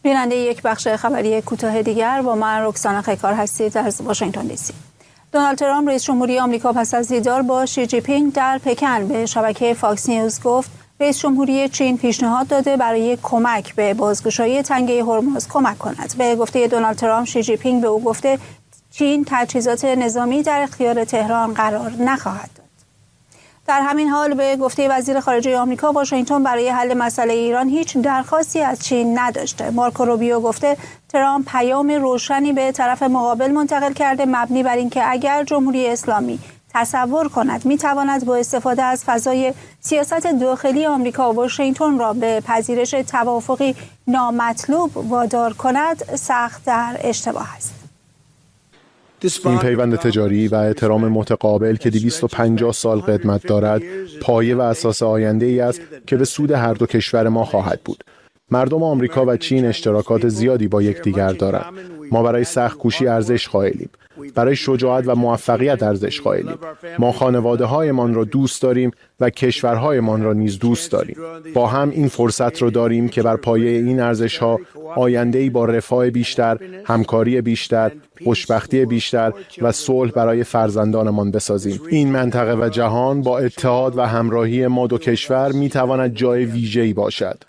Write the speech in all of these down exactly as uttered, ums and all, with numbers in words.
بیننده یک بخش خبری کوتاه دیگر با من رکسانا خیکار هستید از واشنگتن دی سی. دونالد ترامپ رئیس جمهوری آمریکا پس از دیدار با شی جی پینگ در پکن به شبکه فاکس نیوز گفت رئیس جمهوری چین پیشنهاد داده برای کمک به بازگشایی تنگه هرمز کمک کند. به گفته دونالد ترامپ، شی جی پینگ به او گفته چین تجهیزات نظامی در اختیار تهران قرار نخواهد داد. در همین حال به گفته وزیر خارجه آمریکا، واشنگتن برای حل مسئله ایران هیچ درخواستی از چین نداشته. مارکو روبیو گفته ترامپ پیام روشنی به طرف مقابل منتقل کرده مبنی بر اینکه اگر جمهوری اسلامی تصور کند میتواند با استفاده از فضای سیاست داخلی آمریکا واشنگتن را به پذیرش توافقی نامطلوب وادار کند، سخت در اشتباه است. این پیوند تجاری و احترام متقابل که دویست و پنجاه سال قدمت دارد، پایه و اساس آینده ای است که به سود هر دو کشور ما خواهد بود. مردم آمریکا و چین اشتراکات زیادی با یکدیگر دارند. ما برای سخت‌کوشی ارزش قائلیم. برای شجاعت و موفقیت ارزش قائلیم. ما خانواده‌هایمان را دوست داریم و کشورهایمان را نیز دوست داریم. با هم این فرصت را داریم که بر پایه این ارزش‌ها آینده‌ای با رفاه بیشتر، همکاری بیشتر، خوشبختی بیشتر و صلح برای فرزندانمان بسازیم. این منطقه و جهان با اتحاد و همراهی ما دو کشور می‌تواند جای ویژه‌ای باشد.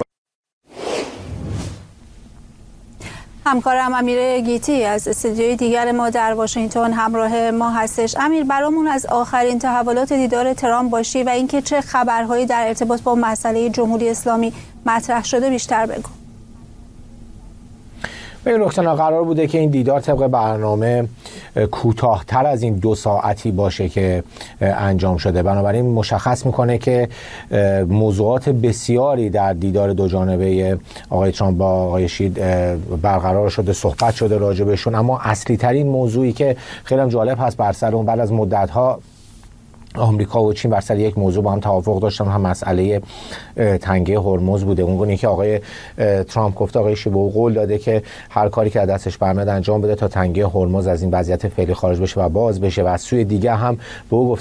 همکارم امیر گیتی از استودیوی دیگر ما در واشنگتن همراه ما هستش. امیر، برامون از آخرین تحولات دیدار ترامپ باشی و اینکه چه خبرهایی در ارتباط با مسئله جمهوری اسلامی مطرح شده بیشتر بگو. ببین رکسانا، قرار بوده که این دیدار طبق برنامه کوتاه‌تر از این دو ساعتی باشه که انجام شده. بنابراین مشخص میکنه که موضوعات بسیاری در دیدار دو جانبه آقای ترامپ با آقای شی برقرار شده، صحبت شده راجع بهشون، اما اصلی ترین موضوعی که خیلی هم جالب هست بر سر اون، بعد از مدت‌ها آمریکا و چین بر سر یک موضوع با هم توافق داشتن، هم مسئله تنگه هرمز بوده. اون گونه که آقای ترامپ گفته آقای شی به او قول داده که هر کاری که دستش برمیاد انجام بده تا تنگه هرمز از این وضعیت فعلی خارج بشه و باز بشه، و از سوی دیگه هم به او گفته